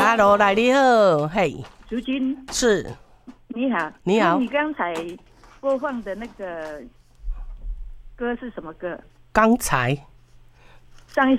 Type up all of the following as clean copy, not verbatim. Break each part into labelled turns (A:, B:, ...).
A: ，Hello， 来你好，嘿，
B: 竹君
A: 是，
B: 你好，
A: 你好。
B: 你刚才播放的那个歌是什么歌？
A: 刚才
B: 上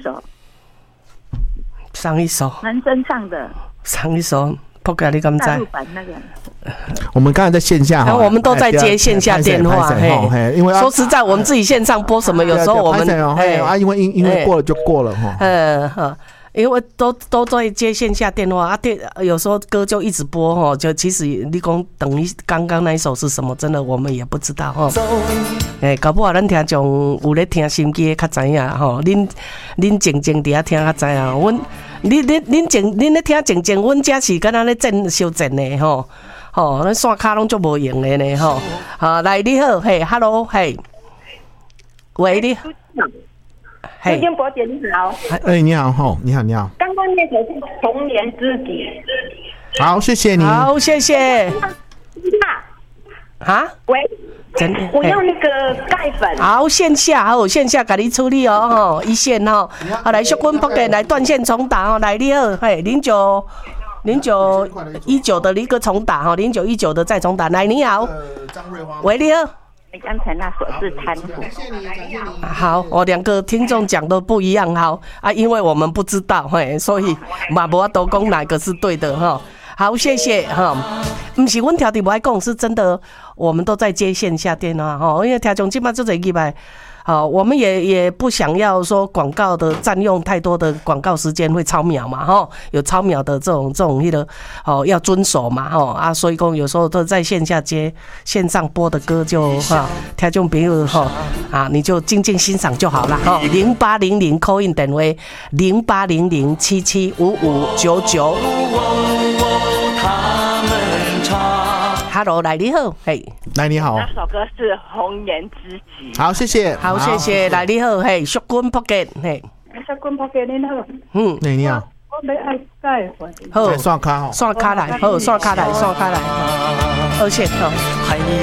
B: 一首男生唱的，
A: 上一首。扑街，你敢知？
B: 大陆版那个。
C: 我们刚才在线下
A: 我们都在接线下电话。因为说实在，我们自己线上播什么，有时候我们
C: 因为过了就过了哈。
A: 因为都在接线下电话啊，有时候歌就一直播哈，就其实你讲等于刚刚那一首是什么，真的我们也不知道哈。搞不好咱听众有咧听心机较知影吼，恁静静伫遐听较知影。恁咧听静静，阮遮是敢若咧修正的吼，咱线卡拢足无用的呢吼。好，来你好，嘿 ，Hello， 嘿，喂你。
B: 朱金伯姐你好，
C: 你好，你好。
B: 刚刚那首是童年知己。
C: 好，谢谢你。
A: 好，谢谢。啊？
B: 喂，我要那个钙粉。
A: 好，线下给你处理哦，一线哦。好，来，小坤不给来断线重打哦，来你好，嘿，0919的一个重打哈，0919的再重打，来你好，
C: 张瑞花，
A: 喂你好。
B: 你刚才那首是贪腐。
C: 感谢你。
A: 好，我两个听众讲的不一样，好啊，因为我们不知道，所以嘛无法度讲哪个是对的哈。好，谢谢哈。不是阮条题不爱讲，是真的，我们都在接线下电话哈，因为听众基本上就一百。好，我们也不想要说广告的占用太多的广告时间会超秒嘛，有超秒的这种那个要遵守嘛，所以讲有时候都在线下接线上播的歌就听众朋友你就静静欣赏就好了0800 call in 电话0800775599。Hello， 来你好，嘿，
C: 来你好。
B: 那首歌是《红颜知己》。
C: 好，谢谢。
A: 好，谢谢。来你好，嘿，小君扑街，嘿，
B: 小君扑街，你好。
C: 你好。
B: 我要爱钙粉。
A: 好，
C: 刷卡
A: 来，好，刷卡来，二线好。